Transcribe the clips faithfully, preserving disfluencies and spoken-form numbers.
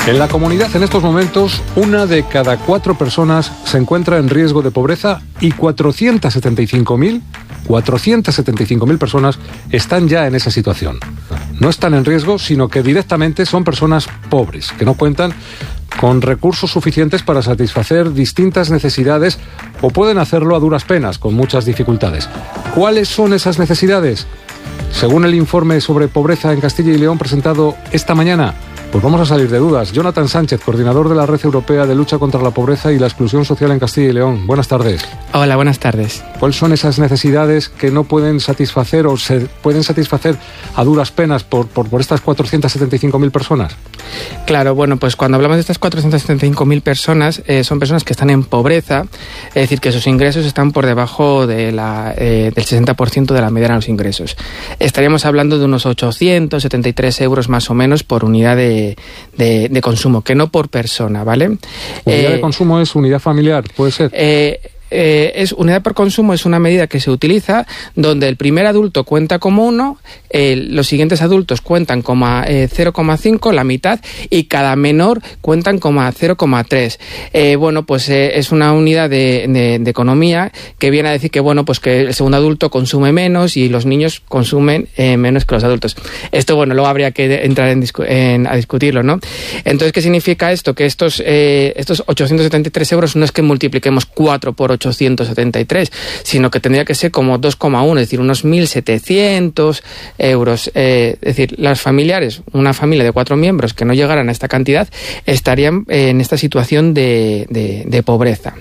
En la comunidad, en estos momentos, una de cada cuatro personas se encuentra en riesgo de pobreza y cuatrocientos setenta y cinco mil personas están ya en esa situación. No están en riesgo, sino que directamente son personas pobres, que no cuentan con recursos suficientes para satisfacer distintas necesidades o pueden hacerlo a duras penas, con muchas dificultades. ¿Cuáles son esas necesidades? Según el informe sobre pobreza en Castilla y León presentado esta mañana, pues vamos a salir de dudas. Jonathan Sánchez, coordinador de la Red Europea de Lucha contra la Pobreza y la Exclusión Social en Castilla y León. Buenas tardes. Hola, buenas tardes. ¿Cuáles son esas necesidades que no pueden satisfacer o se pueden satisfacer a duras penas por, por, por estas cuatrocientos setenta y cinco mil personas? Claro, bueno, pues cuando hablamos de estas cuatrocientos setenta y cinco mil personas, eh, son personas que están en pobreza, es decir, que sus ingresos están por debajo de la, eh, del sesenta por ciento de la mediana de los ingresos. Estaríamos hablando de unos ochocientos setenta y tres euros más o menos por unidad de De, de consumo, que no por persona, ¿vale? Unidad eh, de consumo es unidad familiar, ¿puede ser? Eh, Eh, es unidad por consumo es una medida que se utiliza donde el primer adulto cuenta como uno, eh, los siguientes adultos cuentan como eh, cero coma cinco, la mitad, y cada menor cuentan como cero coma tres. Eh, bueno, pues eh, es una unidad de, de, de economía que viene a decir que bueno, pues que el segundo adulto consume menos y los niños consumen eh, menos que los adultos. Esto, bueno, luego habría que entrar en, discu- en a discutirlo, ¿no? Entonces, ¿qué significa esto? Que estos eh, estos ochocientos setenta y tres euros no es que multipliquemos cuatro por ochocientos setenta y tres, sino que tendría que ser como dos coma uno, es decir, unos mil setecientos euros. Eh, es decir, las familiares, una familia de cuatro miembros que no llegaran a esta cantidad, estarían eh, en esta situación de, de, de pobreza.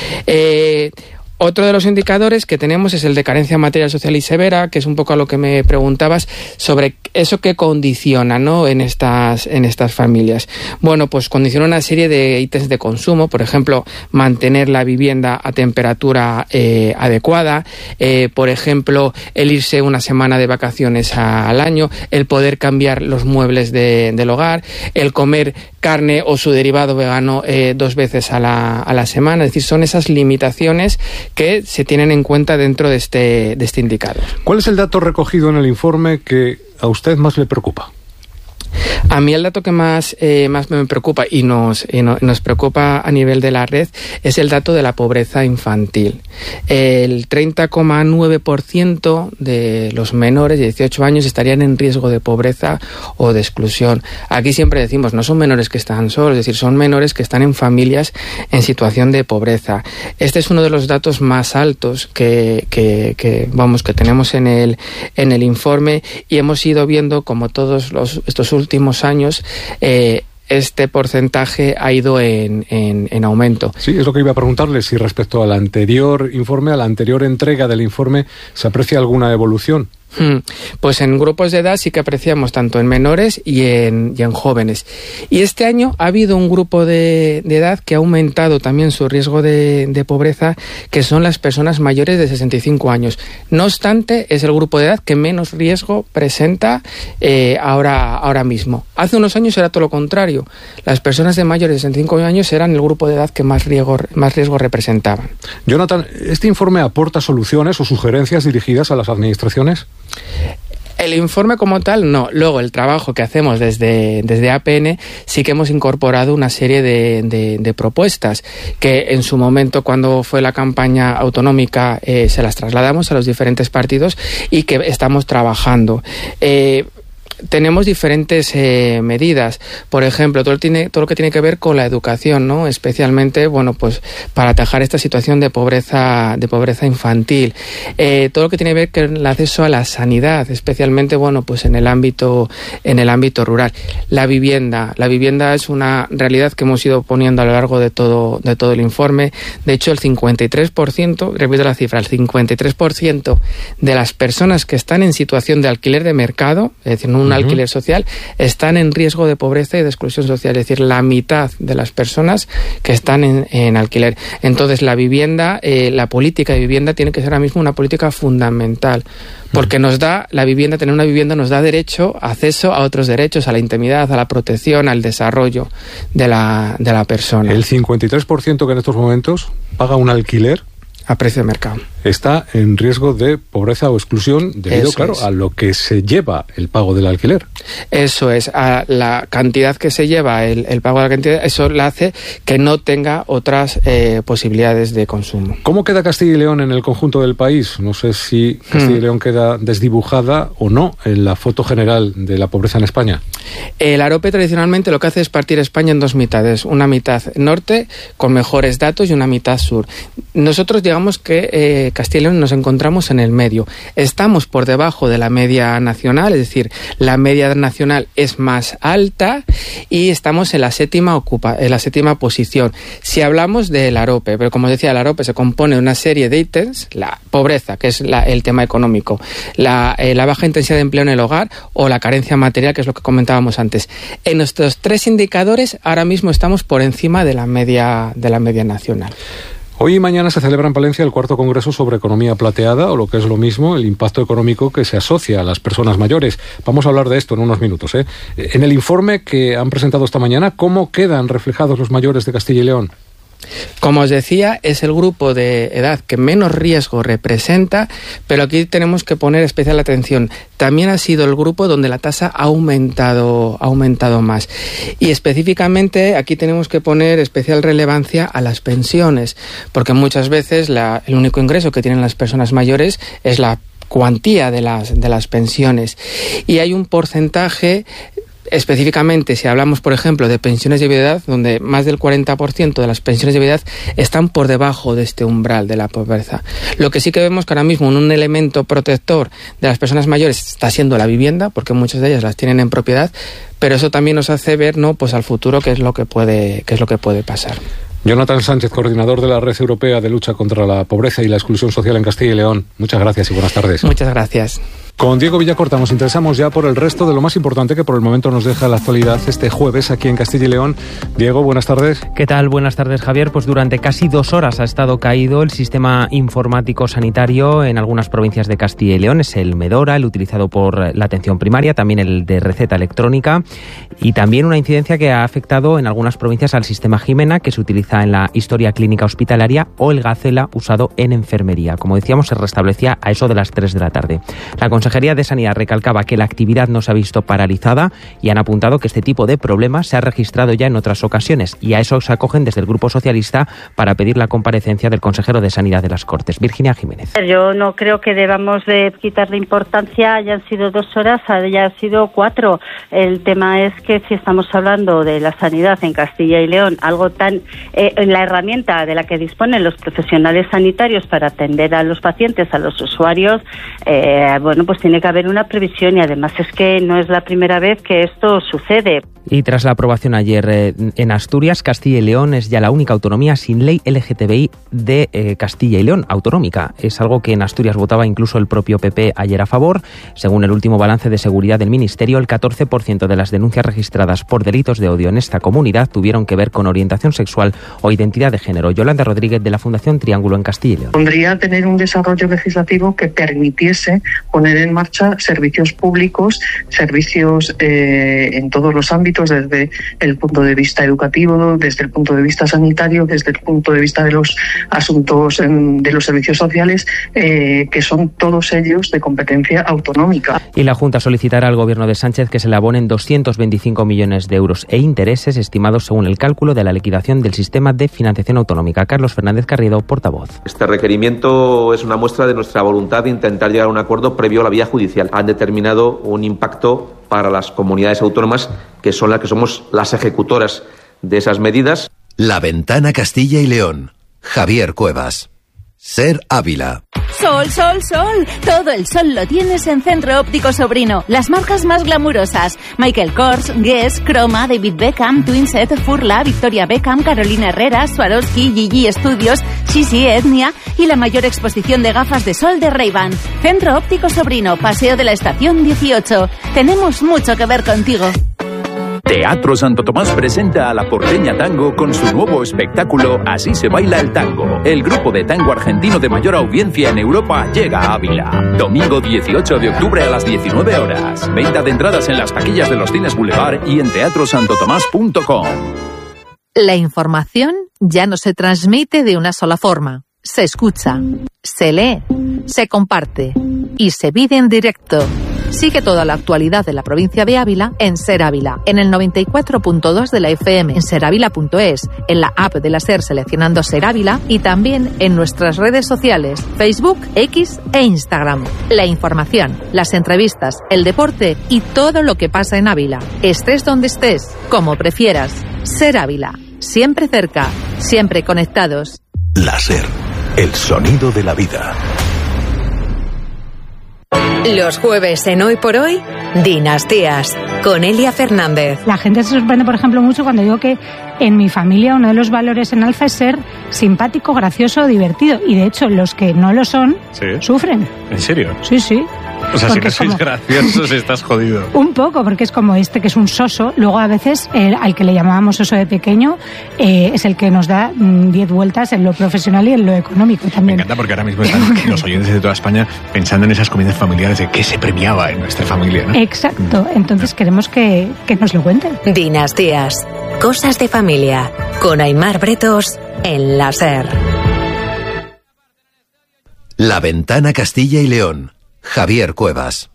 Eh, Otro de los indicadores que tenemos es el de carencia material, social y severa, que es un poco a lo que me preguntabas sobre eso que condiciona, ¿no?, en estas en estas familias. Bueno, pues condiciona una serie de ítems de consumo, por ejemplo, mantener la vivienda a temperatura eh, adecuada, eh, por ejemplo, el irse una semana de vacaciones a, al año, el poder cambiar los muebles de, del hogar, el comer carne o su derivado vegano eh, dos veces a la, a la semana. Es decir, son esas limitaciones que se tienen en cuenta dentro de este, de este indicador. ¿Cuál es el dato recogido en el informe que a usted más le preocupa? A mí el dato que más, eh, más me preocupa y nos, y no, nos preocupa a nivel de la red es el dato de la pobreza infantil. El treinta coma nueve por ciento de los menores de dieciocho años estarían en riesgo de pobreza o de exclusión. Aquí siempre decimos, no son menores que están solos, es decir, son menores que están en familias en situación de pobreza. Este es uno de los datos más altos que, que, que vamos, que tenemos en el, en el informe, y hemos ido viendo como todos los, estos últimos últimos años eh, este porcentaje ha ido en, en, en aumento. Sí, es lo que iba a preguntarle, si respecto al anterior informe, a la anterior entrega del informe, ¿se aprecia alguna evolución? Pues en grupos de edad sí que apreciamos tanto en menores y en, y en jóvenes. Y este año ha habido un grupo de, de edad que ha aumentado también su riesgo de, de pobreza, que son las personas mayores de sesenta y cinco años. No obstante, es el grupo de edad que menos riesgo presenta eh, ahora, ahora mismo. Hace unos años era todo lo contrario. Las personas de mayores de sesenta y cinco años eran el grupo de edad que más riesgo, más riesgo representaban. Jonathan, ¿este informe aporta soluciones o sugerencias dirigidas a las administraciones? El informe como tal, no. Luego, el trabajo que hacemos desde, desde A P N, sí que hemos incorporado una serie de, de, de propuestas que en su momento, cuando fue la campaña autonómica, eh, se las trasladamos a los diferentes partidos y que estamos trabajando. Eh, Tenemos diferentes eh, medidas, por ejemplo, todo, tiene, todo lo que tiene que ver con la educación, ¿no? Especialmente, bueno, pues para atajar esta situación de pobreza, de pobreza infantil. Eh, todo lo que tiene que ver con el acceso a la sanidad, especialmente, bueno, pues en el ámbito, en el ámbito rural. La vivienda, la vivienda es una realidad que hemos ido poniendo a lo largo de todo, de todo el informe. De hecho, el cincuenta y tres por ciento, repito la cifra, el cincuenta y tres por ciento de las personas que están en situación de alquiler de mercado, es decir, no un uh-huh. alquiler social, están en riesgo de pobreza y de exclusión social, es decir, la mitad de las personas que están en, en alquiler. Entonces, la vivienda, eh, la política de vivienda tiene que ser ahora mismo una política fundamental, porque nos da, la vivienda, tener una vivienda nos da derecho, acceso a otros derechos, a la intimidad, a la protección, al desarrollo de la, de la persona. El cincuenta y tres por ciento que en estos momentos paga un alquiler a precio de mercado. está en riesgo de pobreza o exclusión debido, Eso claro, es. a lo que se lleva el pago del alquiler. Eso es, a la cantidad que se lleva el, el pago de la cantidad, eso le hace que no tenga otras eh, posibilidades de consumo. ¿Cómo queda Castilla y León en el conjunto del país? No sé si Castilla y León queda desdibujada o no en la foto general de la pobreza en España. El AROPE tradicionalmente lo que hace es partir España en dos mitades, una mitad norte con mejores datos y una mitad sur. Nosotros digamos que eh, Castilla y León nos encontramos en el medio. Estamos por debajo de la media nacional, es decir, la media nacional es más alta y estamos en la séptima ocupa, en la séptima posición. Si hablamos del AROPE, pero como decía, el AROPE se compone de una serie de ítems, la pobreza, que es la, el tema económico, la, eh, la baja intensidad de empleo en el hogar o la carencia material, que es lo que comentábamos antes. En nuestros tres indicadores ahora mismo estamos por encima de la media, de la media nacional. Hoy y mañana se celebra en Palencia el cuarto congreso sobre economía plateada, o lo que es lo mismo, el impacto económico que se asocia a las personas mayores. Vamos a hablar de esto en unos minutos, ¿eh? En el informe que han presentado esta mañana, ¿cómo quedan reflejados los mayores de Castilla y León? Como os decía, es el grupo de edad que menos riesgo representa, pero aquí tenemos que poner especial atención. También ha sido el grupo donde la tasa ha aumentado, ha aumentado más. Y específicamente aquí tenemos que poner especial relevancia a las pensiones, porque muchas veces la, el único ingreso que tienen las personas mayores es la cuantía de las, de las pensiones. Y hay un porcentaje. Específicamente, si hablamos, por ejemplo, de pensiones de viudedad, donde más del cuarenta por ciento de las pensiones de viudedad están por debajo de este umbral de la pobreza. Lo que sí que vemos que ahora mismo un elemento protector de las personas mayores está siendo la vivienda, porque muchas de ellas las tienen en propiedad, pero eso también nos hace ver, ¿no?, pues al futuro qué es lo que puede, qué es lo que puede pasar. Jonathan Sánchez, coordinador de la Red Europea de Lucha contra la Pobreza y la Exclusión Social en Castilla y León. Muchas gracias y buenas tardes. Muchas gracias. Con Diego Villacorta nos interesamos ya por el resto de lo más importante que por el momento nos deja la actualidad este jueves aquí en Castilla y León. Diego, buenas tardes. ¿Qué tal? Buenas tardes, Javier. Pues durante casi dos horas ha estado caído el sistema informático sanitario en algunas provincias de Castilla y León. Es el Medora, el utilizado por la atención primaria, también el de receta electrónica y también una incidencia que ha afectado en algunas provincias al sistema Jimena, que se utiliza en la historia clínica hospitalaria, o el Gacela, usado en enfermería. Como decíamos, se restablecía a eso de las tres de la tarde. La La Consejería de Sanidad recalcaba que la actividad no se ha visto paralizada y han apuntado que este tipo de problemas se ha registrado ya en otras ocasiones, y a eso se acogen desde el Grupo Socialista para pedir la comparecencia del consejero de Sanidad de las Cortes, Virginia Jiménez. Yo no creo que debamos de quitarle importancia, hayan sido dos horas, hayan sido cuatro. El tema es que si estamos hablando de la sanidad en Castilla y León, algo tan eh, la herramienta de la que disponen los profesionales sanitarios para atender a los pacientes, a los usuarios, eh, bueno, pues tiene que haber una previsión, y además es que no es la primera vez que esto sucede. Y tras la aprobación ayer eh, en Asturias, Castilla y León es ya la única autonomía sin ley L G T B I de eh, Castilla y León, autonómica. Es algo que en Asturias votaba incluso el propio P P ayer a favor. Según el último balance de seguridad del Ministerio, el catorce por ciento de las denuncias registradas por delitos de odio en esta comunidad tuvieron que ver con orientación sexual o identidad de género. Yolanda Rodríguez, de la Fundación Triángulo en Castilla y León. Pondría tener un desarrollo legislativo que permitiese poner en marcha servicios públicos, servicios eh, en todos los ámbitos, desde el punto de vista educativo, desde el punto de vista sanitario, desde el punto de vista de los asuntos de los servicios sociales, eh, que son todos ellos de competencia autonómica. Y la Junta solicitará al Gobierno de Sánchez que se le abonen doscientos veinticinco millones de euros e intereses estimados según el cálculo de la liquidación del sistema de financiación autonómica. Carlos Fernández Carriedo, portavoz. Este requerimiento es una muestra de nuestra voluntad de intentar llegar a un acuerdo previo a la vía judicial. Han determinado un impacto para las comunidades autónomas, que son las que somos las ejecutoras de esas medidas. La Ventana Castilla y León. Javier Cuevas. Ser Ávila. Sol, sol, sol. Todo el sol lo tienes en Centro Óptico Sobrino. Las marcas más glamurosas: Michael Kors, Guess, Chroma, David Beckham, Twinset, Furla, Victoria Beckham, Carolina Herrera, Swarovski, Gigi Studios, Sisi, Etnia y la mayor exposición de gafas de sol de Ray-Ban. Centro Óptico Sobrino, Paseo de la Estación dieciocho. Tenemos mucho que ver contigo. Teatro Santo Tomás presenta a La Porteña Tango con su nuevo espectáculo Así se baila el tango. El grupo de tango argentino de mayor audiencia en Europa llega a Ávila. Domingo dieciocho de octubre a las diecinueve horas. Venta de entradas en las taquillas de los cines Boulevard y en teatro santo tomás punto com. La información ya no se transmite de una sola forma, se escucha. se lee, se comparte y se vive en directo. Sigue toda la actualidad de la provincia de Ávila en Ser Ávila, en el noventa y cuatro punto dos de la F M, en serávila punto es, en la app de la SER seleccionando Ser Ávila y también en nuestras redes sociales, Facebook, X e Instagram. La información, las entrevistas, el deporte y todo lo que pasa en Ávila. Estés donde estés, como prefieras. Ser Ávila, siempre cerca, siempre conectados. La SER, el sonido de la vida. Los jueves en Hoy por Hoy, Dinastías, con Elia Fernández. La gente se sorprende, por ejemplo, mucho cuando digo que en mi familia uno de los valores en Alfa es ser simpático, gracioso, divertido. Y de hecho, los que no lo son, ¿sí? Sufren. ¿En serio? Sí, sí. O sea, Porque si no sois como... graciosos, estás jodido. Un poco, porque es como este que es un soso. Luego, a veces, el, al que le llamábamos soso de pequeño, eh, es el que nos da diez vueltas en lo profesional y en lo económico también. Me encanta porque ahora mismo están los oyentes de toda España pensando en esas comidas familiares de qué se premiaba en nuestra familia, ¿no? Exacto. Entonces queremos que, que nos lo cuenten. Dinastías, cosas de familia, con Aimar Bretos en la SER. La Ventana Castilla y León. Javier Cuevas.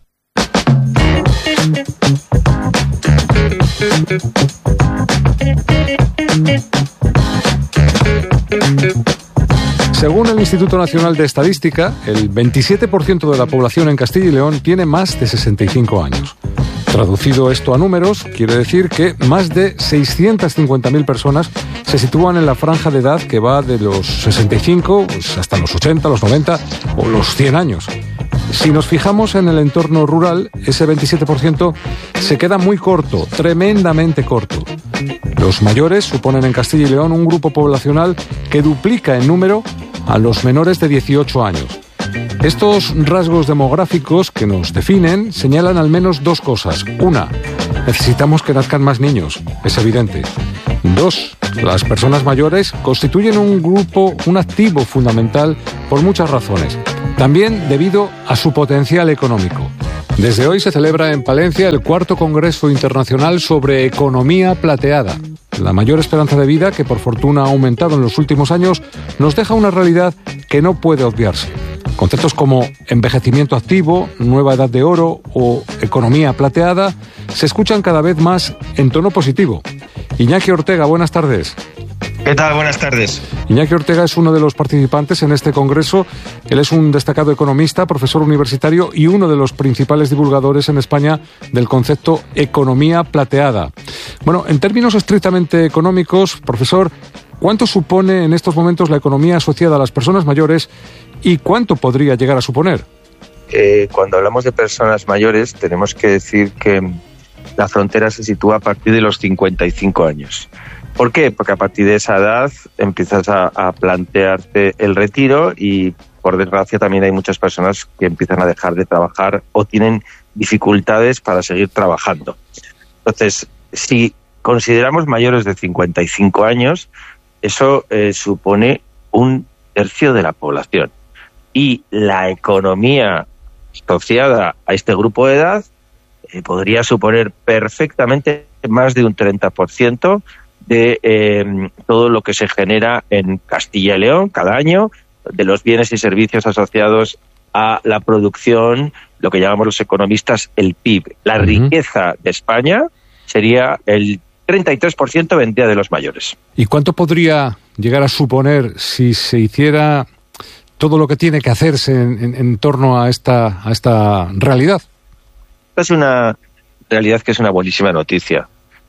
Según el Instituto Nacional de Estadística, el veintisiete por ciento de la población en Castilla y León tiene más de sesenta y cinco años. Traducido esto a números, quiere decir que más de seiscientas cincuenta mil personas se sitúan en la franja de edad que va de los sesenta y cinco pues, hasta los ochenta, los noventa o los cien años. Si nos fijamos en el entorno rural, ese veintisiete por ciento se queda muy corto, tremendamente corto. Los mayores suponen en Castilla y León un grupo poblacional que duplica en número a los menores de dieciocho años. Estos rasgos demográficos que nos definen señalan al menos dos cosas. Una, necesitamos que nazcan más niños, es evidente. Dos, las personas mayores constituyen un grupo, un activo fundamental por muchas razones. También debido a su potencial económico. Desde hoy se celebra en Palencia el cuarto Congreso Internacional sobre Economía Plateada. La mayor esperanza de vida, que por fortuna ha aumentado en los últimos años, nos deja una realidad que no puede obviarse. Conceptos como envejecimiento activo, nueva edad de oro o economía plateada se escuchan cada vez más en tono positivo. Iñaki Ortega, buenas tardes. ¿Qué tal? Buenas tardes. Iñaki Ortega es uno de los participantes en este congreso. Él es un destacado economista, profesor universitario y uno de los principales divulgadores en España del concepto economía plateada. Bueno, en términos estrictamente económicos, profesor, ¿cuánto supone en estos momentos la economía asociada a las personas mayores y cuánto podría llegar a suponer? Eh, cuando hablamos de personas mayores, tenemos que decir que la frontera se sitúa a partir de los cincuenta y cinco años. ¿Por qué? Porque a partir de esa edad empiezas a, a plantearte el retiro y, por desgracia, también hay muchas personas que empiezan a dejar de trabajar o tienen dificultades para seguir trabajando. Entonces, si consideramos mayores de cincuenta y cinco años, eso eh, supone un tercio de la población. Y la economía asociada a este grupo de edad eh, podría suponer perfectamente más de un treinta por ciento de eh, todo lo que se genera en Castilla y León cada año, de los bienes y servicios asociados a la producción, lo que llamamos los economistas el P I B. La uh-huh. riqueza de España sería el treinta y tres por ciento vendría de los mayores. ¿Y cuánto podría llegar a suponer si se hiciera todo lo que tiene que hacerse en, en, en torno a esta, a esta realidad? Es una realidad que es una buenísima noticia.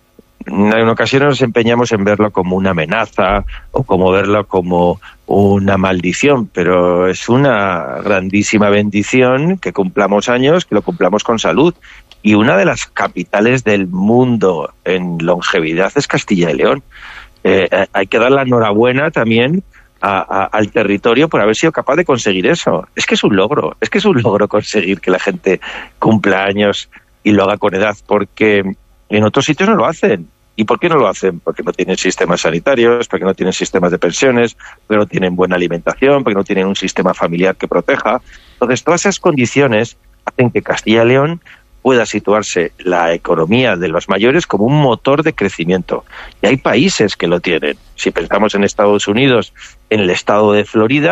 En ocasiones nos empeñamos en verlo como una amenaza o como verlo como una maldición, pero es una grandísima bendición que cumplamos años, que lo cumplamos con salud. Y una de las capitales del mundo en longevidad es Castilla y León. Eh, hay que dar la enhorabuena también a, a, al territorio por haber sido capaz de conseguir eso. Es que es un logro, es que es un logro conseguir que la gente cumpla años y lo haga con edad, porque en otros sitios no lo hacen. ¿Y por qué no lo hacen? Porque no tienen sistemas sanitarios, porque no tienen sistemas de pensiones, porque no tienen buena alimentación, porque no tienen un sistema familiar que proteja. Entonces, todas esas condiciones hacen que Castilla y León pueda situarse la economía de los mayores como un motor de crecimiento. Y hay países que lo tienen. Si pensamos en Estados Unidos, en el estado de Florida,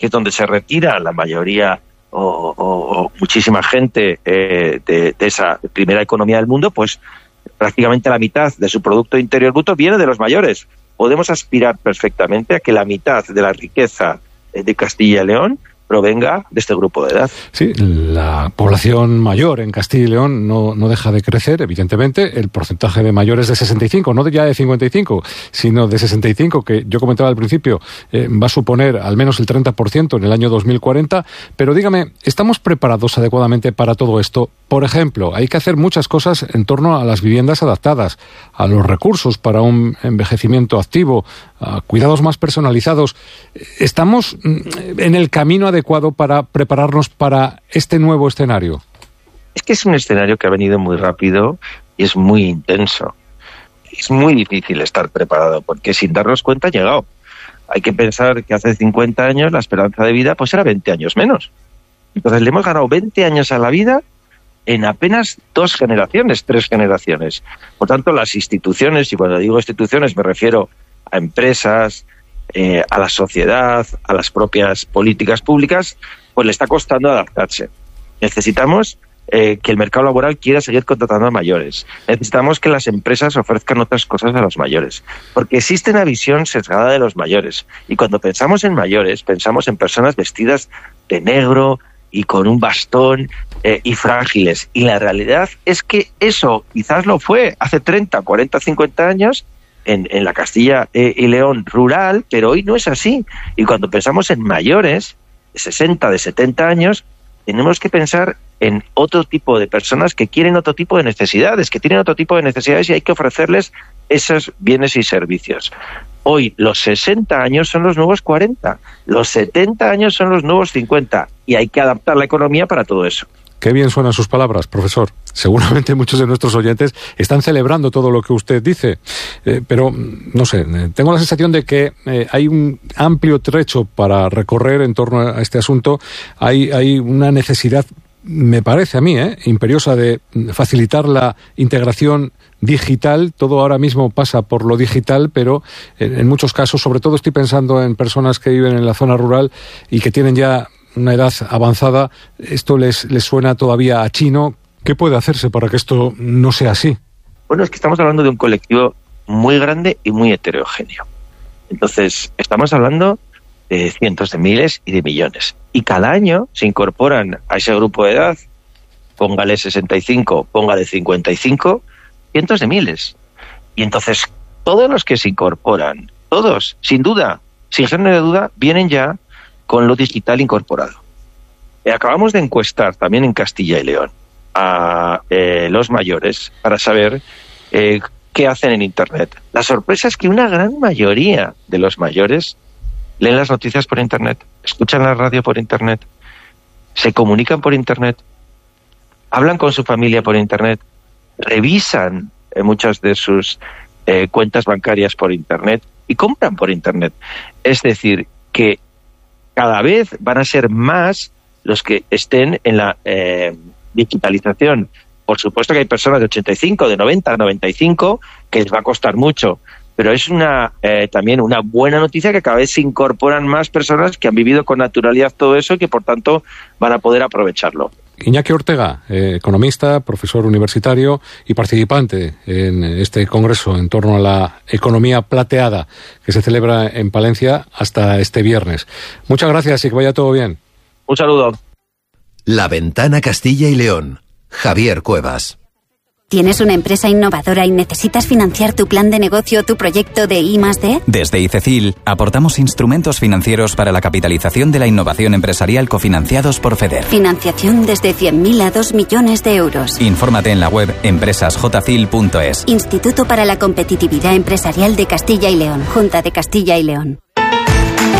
que es donde se retira la mayoría o, o, o muchísima gente eh, de, de esa primera economía del mundo, pues prácticamente la mitad de su Producto Interior Bruto viene de los mayores. Podemos aspirar perfectamente a que la mitad de la riqueza de Castilla y León provenga de este grupo de edad. Sí, la población mayor en Castilla y León no, no deja de crecer, evidentemente. El porcentaje de mayores de sesenta y cinco, no ya de cincuenta y cinco, sino de sesenta y cinco, que yo comentaba al principio, eh, va a suponer al menos el treinta por ciento en el año dos mil cuarenta. Pero dígame, ¿estamos preparados adecuadamente para todo esto? Por ejemplo, hay que hacer muchas cosas en torno a las viviendas adaptadas, a los recursos para un envejecimiento activo, a cuidados más personalizados. ¿Estamos en el camino adecuado para prepararnos para este nuevo escenario? Es que es un escenario que ha venido muy rápido y es muy intenso. Es muy difícil estar preparado porque sin darnos cuenta ha llegado. Hay que pensar que hace cincuenta años la esperanza de vida pues era veinte años menos. Entonces le hemos ganado veinte años a la vida en apenas dos generaciones, tres generaciones. Por tanto, las instituciones, y cuando digo instituciones me refiero a empresas, eh, a la sociedad, a las propias políticas públicas, pues le está costando adaptarse. Necesitamos eh, que el mercado laboral quiera seguir contratando a mayores. Necesitamos que las empresas ofrezcan otras cosas a los mayores. Porque existe una visión sesgada de los mayores. Y cuando pensamos en mayores, pensamos en personas vestidas de negro y con un bastón eh, y frágiles. Y la realidad es que eso quizás lo fue hace treinta, cuarenta, cincuenta años en, en la Castilla eh, y León rural, pero hoy no es así. Y cuando pensamos en mayores de sesenta, de setenta años, tenemos que pensar en otro tipo de personas que quieren otro tipo de necesidades, que tienen otro tipo de necesidades y hay que ofrecerles esos bienes y servicios. Hoy los sesenta años son los nuevos cuarenta, los setenta años son los nuevos cincuenta y hay que adaptar la economía para todo eso. Qué bien suenan sus palabras, profesor. Seguramente muchos de nuestros oyentes están celebrando todo lo que usted dice, eh, pero no sé, tengo la sensación de que eh, hay un amplio trecho para recorrer en torno a este asunto. Hay, hay una necesidad, me parece a mí, eh, imperiosa de facilitar la integración digital. Todo ahora mismo pasa por lo digital, pero en, en muchos casos, sobre todo estoy pensando en personas que viven en la zona rural y que tienen ya una edad avanzada, esto les, les suena todavía a chino. ¿Qué puede hacerse para que esto no sea así? Bueno, es que estamos hablando de un colectivo muy grande y muy heterogéneo. Entonces, estamos hablando de cientos de miles y de millones. Y cada año se incorporan a ese grupo de edad, póngale sesenta y cinco, póngale cincuenta y cinco, cientos de miles. Y entonces, todos los que se incorporan, todos, sin duda, sin género de duda, vienen ya con lo digital incorporado. Eh, acabamos de encuestar también en Castilla y León a eh, los mayores para saber eh, qué hacen en Internet. La sorpresa es que una gran mayoría de los mayores leen las noticias por Internet, escuchan la radio por Internet, se comunican por Internet, hablan con su familia por Internet, revisan eh, muchas de sus eh, cuentas bancarias por Internet y compran por Internet. Es decir, que cada vez van a ser más los que estén en la eh, digitalización. Por supuesto que hay personas de ochenta y cinco, de noventa, noventa y cinco, que les va a costar mucho, pero es una eh, también una buena noticia que cada vez se incorporan más personas que han vivido con naturalidad todo eso y que por tanto van a poder aprovecharlo. Iñaki Ortega, eh, economista, profesor universitario y participante en este congreso en torno a la economía plateada que se celebra en Palencia hasta este viernes. Muchas gracias y que vaya todo bien. Un saludo. La Ventana Castilla y León. Javier Cuevas. ¿Tienes una empresa innovadora y necesitas financiar tu plan de negocio o tu proyecto de I más D? Desde ICECIL aportamos instrumentos financieros para la capitalización de la innovación empresarial cofinanciados por FEDER. Financiación desde cien mil a dos millones de euros. Infórmate en la web empresas j c i l punto es. Instituto para la Competitividad Empresarial de Castilla y León. Junta de Castilla y León.